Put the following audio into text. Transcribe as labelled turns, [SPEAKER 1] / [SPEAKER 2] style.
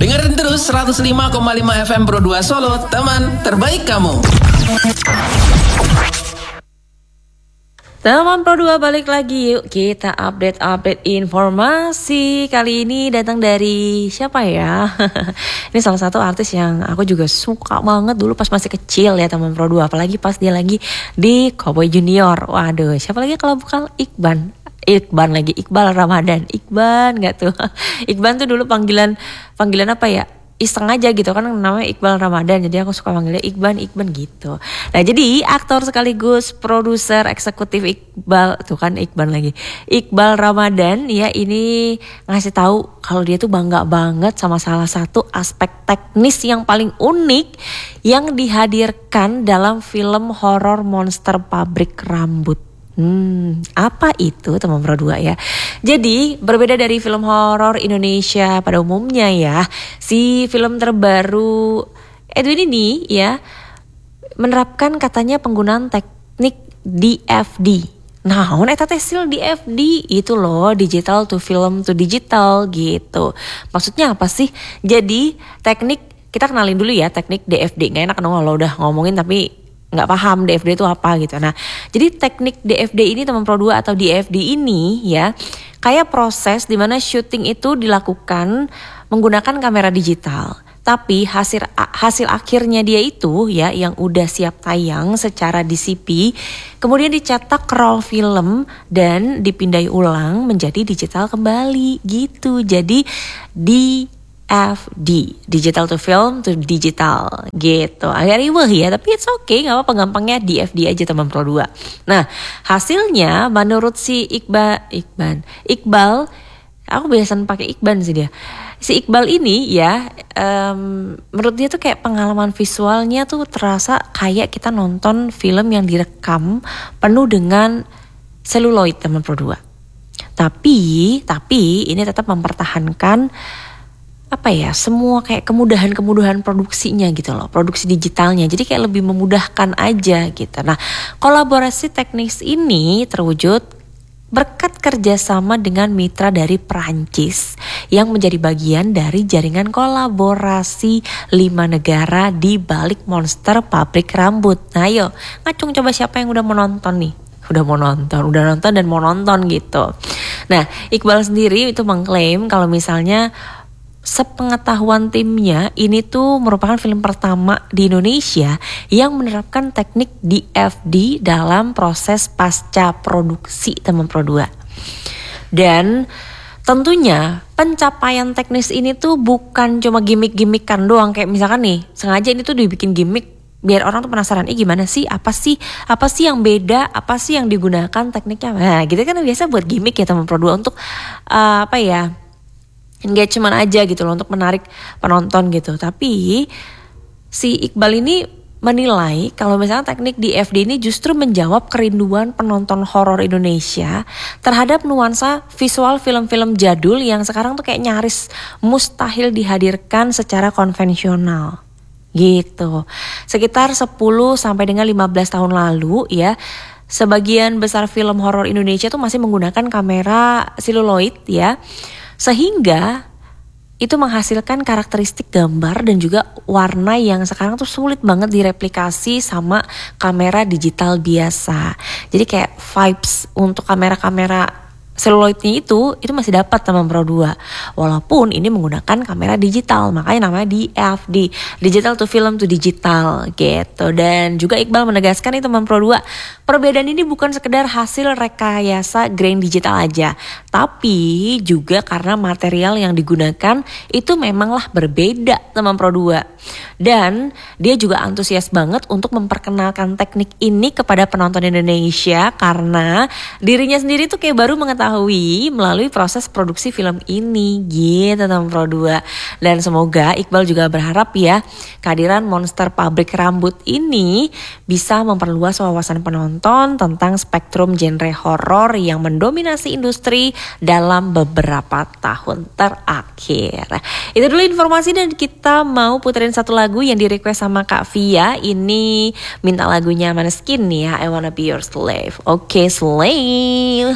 [SPEAKER 1] Dengerin terus 105,5 FM Pro 2 Solo, teman terbaik kamu.
[SPEAKER 2] Teman Pro 2 balik lagi, yuk kita update informasi. Kali ini datang dari siapa ya? Ini salah satu artis yang aku juga suka banget dulu pas masih kecil ya teman Pro 2. Apalagi pas dia lagi di Cowboy Junior. Waduh, siapa lagi kalau bukan Iqbal Ramadan. Iqban gak tuh? Iqban tuh dulu panggilan apa ya? Iseng aja gitu kan, namanya Iqbal Ramadan, jadi aku suka manggilnya Iqban gitu. Nah jadi aktor sekaligus produser eksekutif Iqbal Ramadan ya, ini ngasih tahu kalau dia tuh bangga banget sama salah satu aspek teknis yang paling unik yang dihadirkan dalam film horor Monster Pabrik Rambut. Apa itu teman Pro 2 ya? Jadi berbeda dari film horor Indonesia pada umumnya ya, si film terbaru Edwin ini ya menerapkan katanya penggunaan teknik DFD. Nah, eta teh sil DFD itu loh, digital to film to digital gitu. Maksudnya apa sih? Jadi teknik, kita kenalin dulu ya teknik DFD. Gak enak dong kalau udah ngomongin tapi nggak paham DFD itu apa gitu. Nah, jadi teknik DFD ini teman Pro 2 atau DFD ini ya, kayak proses dimana syuting itu dilakukan menggunakan kamera digital. Tapi hasil akhirnya dia itu ya yang udah siap tayang secara DCP, kemudian dicetak roll film dan dipindai ulang menjadi digital kembali gitu. Jadi DFD, digital to film to digital gitu. Agak ribet ya, tapi it's okay, gak apa-apa, gampangnya DFD aja teman Pro 2. Nah, hasilnya menurut si Iqbal, aku biasanya pakai Iqban sih dia. Si Iqbal ini ya, menurut dia tuh kayak pengalaman visualnya tuh terasa kayak kita nonton film yang direkam penuh dengan seluloid teman Pro 2. Tapi ini tetap mempertahankan semua kayak kemudahan produksinya gitu loh, produksi digitalnya, jadi kayak lebih memudahkan aja gitu. Nah, kolaborasi teknis ini terwujud berkat kerjasama dengan mitra dari Perancis yang menjadi bagian dari jaringan kolaborasi 5 negara di balik Monster Pabrik Rambut. Nah ayo, ngacung coba siapa yang udah menonton nih? Udah nonton dan mau nonton gitu. Nah, Iqbal sendiri itu mengklaim kalau misalnya sepengetahuan timnya, ini tuh merupakan film pertama di Indonesia yang menerapkan teknik DFD dalam proses pasca produksi teman Pro 2. Dan tentunya pencapaian teknis ini tuh bukan cuma gimmick-gimmickan doang, kayak misalkan nih sengaja ini tuh dibikin gimmick biar orang tuh penasaran, gimana sih, apa sih yang beda, apa sih yang digunakan tekniknya. Nah gitu kan biasa buat gimmick ya teman Pro 2 untuk engagement aja gitu loh, untuk menarik penonton gitu. Tapi si Iqbal ini menilai kalau misalnya teknik DFD ini justru menjawab kerinduan penonton horor Indonesia terhadap nuansa visual film-film jadul yang sekarang tuh kayak nyaris mustahil dihadirkan secara konvensional gitu. Sekitar 10 sampai dengan 15 tahun lalu ya, sebagian besar film horor Indonesia tuh masih menggunakan kamera seluloid ya, sehingga itu menghasilkan karakteristik gambar dan juga warna yang sekarang tuh sulit banget direplikasi sama kamera digital biasa. Jadi kayak vibes untuk kamera-kamera seluloidnya itu masih dapat teman Pro 2. Walaupun ini menggunakan kamera digital, makanya namanya DFD, digital to film to digital gitu. Dan juga Iqbal menegaskan nih teman Pro 2, perbedaan ini bukan sekedar hasil rekayasa grain digital aja, tapi juga karena material yang digunakan itu memanglah berbeda teman Pro 2. Dan dia juga antusias banget untuk memperkenalkan teknik ini kepada penonton Indonesia karena dirinya sendiri tuh kayak baru mengetahui melalui proses produksi film ini gitu teman Pro 2. Dan semoga Iqbal juga berharap ya kehadiran Monster Pabrik Rambut ini bisa memperluas wawasan penonton tentang spektrum genre horor yang mendominasi industri dalam beberapa tahun terakhir. Itu dulu informasi, dan kita mau puterin satu lagu yang di request sama Kak Via. Ini minta lagunya Maneskin nih ya, I Wanna Be Your Slave. Oke, slave.